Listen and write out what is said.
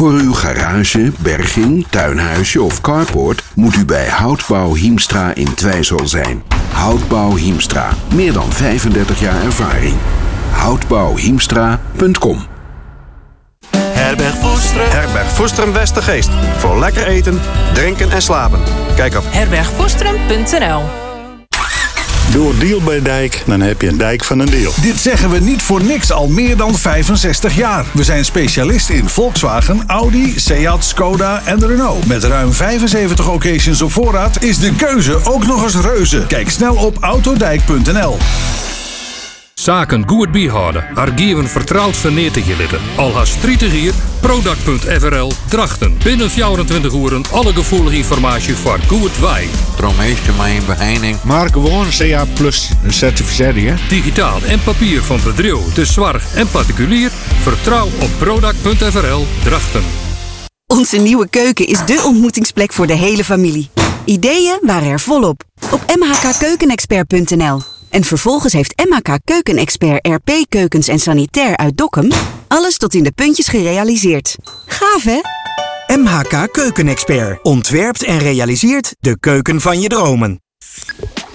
Voor uw garage, berging, tuinhuisje of carport moet u bij Houtbouw Hiemstra in Twijzel zijn. Houtbouw Hiemstra. Meer dan 35 jaar ervaring. Houtbouwhiemstra.com. Herberg Voestrum Westergeest. Voor lekker eten, drinken en slapen. Kijk op herbergvoestrum.nl. Door Deal bij Dijk, dan heb je een dijk van een deal. Dit zeggen we niet voor niks al meer dan 65 jaar. We zijn specialist in Volkswagen, Audi, Seat, Skoda en Renault. Met ruim 75 occasions op voorraad is de keuze ook nog eens reuze. Kijk snel op autodijk.nl. Zaken goed bijhouden. Argieven vertrouwd verneer te gelitten. Al has 30 hier, Product.frl Drachten. Binnen 24 uur alle gevoelige informatie voor goed wij. Droommeester mij in beheining. Maar gewoon CA Plus certificatie, hè? Digitaal en papier van bedrijf, de zorg en particulier. Vertrouw op Product.frl Drachten. Onze nieuwe keuken is dé ontmoetingsplek voor de hele familie. Ideeën waren er volop. Op mhkkeukenexpert.nl. En vervolgens heeft MHK Keukenexpert RP Keukens en Sanitair uit Dokkum alles tot in de puntjes gerealiseerd. Gaaf, hè? MHK Keukenexpert ontwerpt en realiseert de keuken van je dromen.